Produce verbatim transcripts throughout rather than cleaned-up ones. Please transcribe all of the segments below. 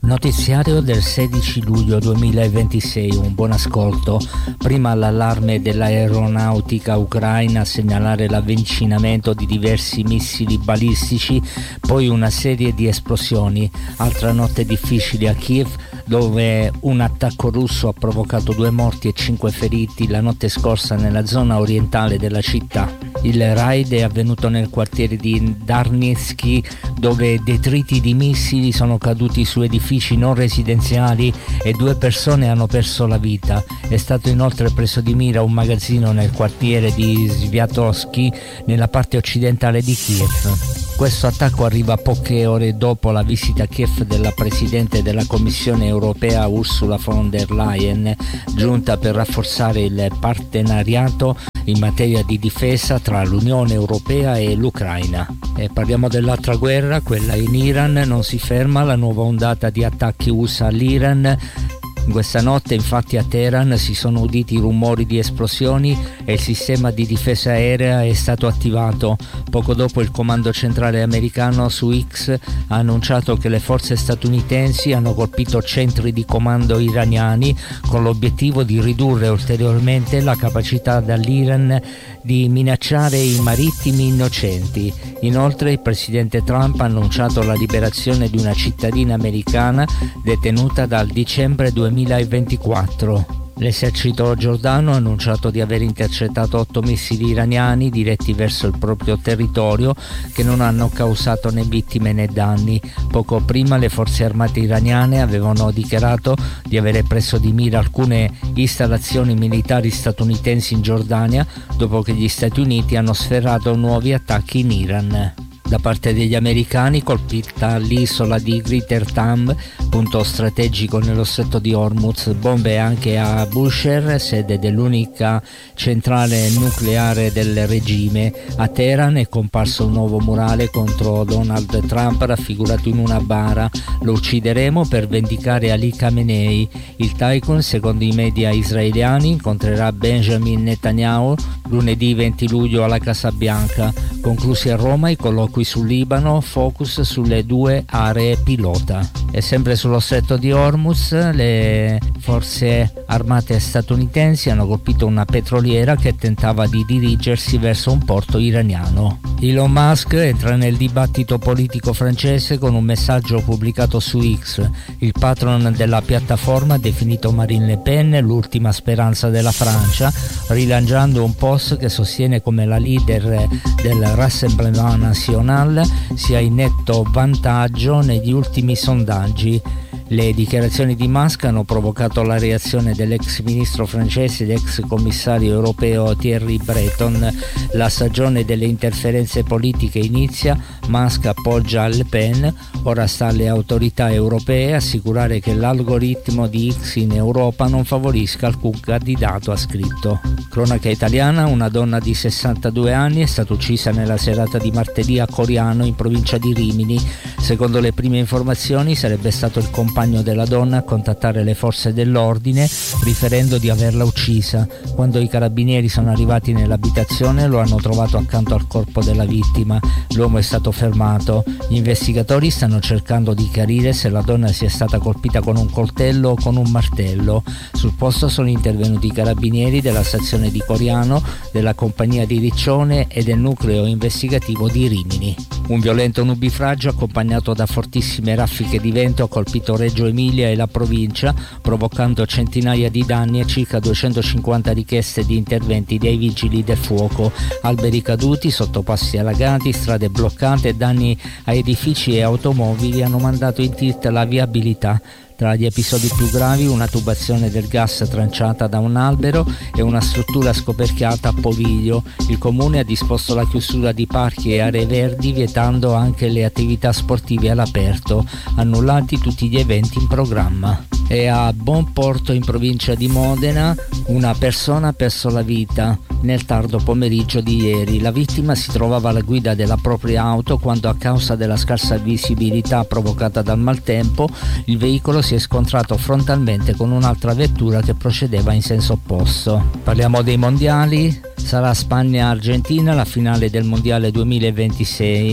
Notiziario del sedici luglio duemilaventisei, un buon ascolto. Prima l'allarme dell'aeronautica ucraina a segnalare l'avvicinamento di diversi missili balistici, poi una serie di esplosioni. Altra notte difficile a Kiev, dove un attacco russo ha provocato due morti e cinque feriti la notte scorsa nella zona orientale della città. Il raid è avvenuto nel quartiere di Darnitsky, dove detriti di missili sono caduti su edifici non residenziali e due persone hanno perso la vita. È stato inoltre preso di mira un magazzino nel quartiere di Sviatowski, nella parte occidentale di Kiev. Questo attacco arriva poche ore dopo la visita a Kiev della Presidente della Commissione europea Ursula von der Leyen, giunta per rafforzare il partenariato in materia di difesa tra l'Unione Europea e l'Ucraina. E parliamo dell'altra guerra, quella in Iran. Non si ferma la nuova ondata di attacchi U S A all'Iran. Questa notte infatti a Teheran si sono uditi rumori di esplosioni e il sistema di difesa aerea è stato attivato. Poco dopo il comando centrale americano su X ha annunciato che le forze statunitensi hanno colpito centri di comando iraniani con l'obiettivo di ridurre ulteriormente la capacità dell'Iran di minacciare i marittimi innocenti. Inoltre il presidente Trump ha annunciato la liberazione di una cittadina americana detenuta dal dicembre duemilaventiquattro. L'esercito giordano ha annunciato di aver intercettato otto missili iraniani diretti verso il proprio territorio che non hanno causato né vittime né danni. Poco prima le forze armate iraniane avevano dichiarato di avere preso di mira alcune installazioni militari statunitensi in Giordania dopo che gli Stati Uniti hanno sferrato nuovi attacchi in Iran. Da parte degli americani, colpita l'isola di Greater Tam, punto strategico nello stretto di Hormuz, bombe anche a Bushehr, sede dell'unica centrale nucleare del regime. A Teheran è comparso un nuovo murale contro Donald Trump raffigurato in una bara. Lo uccideremo per vendicare Ali Khamenei. Il tycoon, secondo i media israeliani, incontrerà Benjamin Netanyahu lunedì venti luglio alla Casa Bianca. Conclusi a Roma i colloqui sul Libano, focus sulle due aree pilota. E sempre sullo stretto di Hormuz le forze armate statunitensi hanno colpito una petroliera che tentava di dirigersi verso un porto iraniano. Elon Musk entra nel dibattito politico francese con un messaggio pubblicato su X. Il patron della piattaforma ha definito Marine Le Pen l'ultima speranza della Francia, rilanciando un post che sostiene come la leader del Rassemblement National sia in netto vantaggio negli ultimi sondaggi. Le dichiarazioni di Musk hanno provocato la reazione dell'ex ministro francese ed ex commissario europeo Thierry Breton. La stagione delle interferenze politiche inizia, Musk appoggia Le Pen, ora sta alle autorità europee assicurare che l'algoritmo di X in Europa non favorisca alcun candidato, ha scritto. Cronaca italiana, una donna di sessantadue anni è stata uccisa nella serata di martedì a Coriano in provincia di Rimini. Secondo le prime informazioni sarebbe stato il compagno della donna a contattare le forze dell'ordine riferendo di averla uccisa. Quando i carabinieri sono arrivati nell'abitazione lo hanno trovato accanto al corpo della vittima. L'uomo è stato fermato. Gli investigatori stanno cercando di chiarire se la donna sia stata colpita con un coltello o con un martello. Sul posto sono intervenuti i carabinieri della stazione di Coriano, della compagnia di Riccione e del nucleo investigativo di Rimini. Un violento nubifragio accompagnato da fortissime raffiche di vento ha colpito Reggio Emilia e la provincia, provocando centinaia di danni e circa duecentocinquanta richieste di interventi dei vigili del fuoco. Alberi caduti, sottopassi allagati, strade bloccate e danni a edifici e automobili hanno mandato in tilt la viabilità. Tra gli episodi più gravi una tubazione del gas tranciata da un albero e una struttura scoperchiata a Poviglio. Il comune ha disposto la chiusura di parchi e aree verdi, vietando anche le attività sportive all'aperto, annullati tutti gli eventi in programma. E a Bonporto, in provincia di Modena, una persona ha perso la vita nel tardo pomeriggio di ieri. La vittima si trovava alla guida della propria auto quando, a causa della scarsa visibilità provocata dal maltempo, il veicolo si è scontrato frontalmente con un'altra vettura che procedeva in senso opposto. Parliamo dei mondiali. Sarà Spagna-Argentina la finale del mondiale duemilaventisei.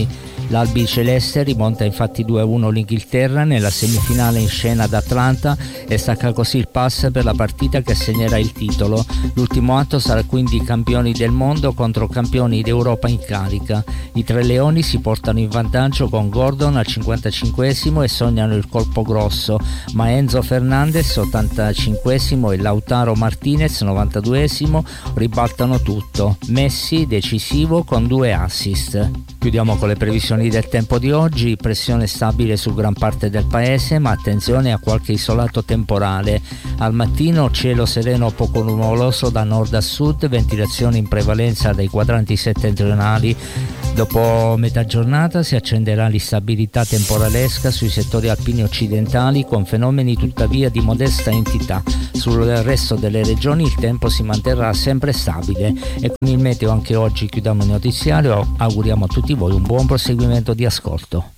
L'Albi celeste rimonta infatti due a uno l'Inghilterra nella semifinale in scena ad Atlanta e stacca così il pass per la partita che assegnerà il titolo. L'ultimo atto sarà quindi campioni del mondo contro campioni d'Europa in carica. I tre leoni si portano in vantaggio con Gordon al cinquantacinquesimo e sognano il colpo grosso, ma Enzo Fernandez ottantacinquesimo e Lautaro Martinez novantaduesimo ribaltano tutto. Messi decisivo con due assist. Chiudiamo con le previsioni del tempo di oggi. Pressione stabile su gran parte del paese, ma attenzione a qualche isolato temporale. Al mattino cielo sereno poco nuvoloso da nord a sud, ventilazione in prevalenza dai quadranti settentrionali. Dopo metà giornata si accenderà l'instabilità temporalesca sui settori alpini occidentali, con fenomeni tuttavia di modesta entità. Sul resto delle regioni il tempo si manterrà sempre stabile. E con il meteo anche oggi chiudiamo il notiziario. Auguriamo a tutti voi un buon proseguimento di ascolto.